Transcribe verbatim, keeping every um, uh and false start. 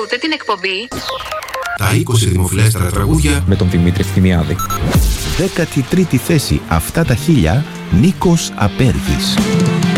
Ακούτε την εκπομπή Τα είκοσι δημοφιλέστερα τραγούδια με τον Δημήτρη Ευθυμιάδη. δέκατη τρίτη θέση αυτά τα χίλια, Νίκος Απέρδης.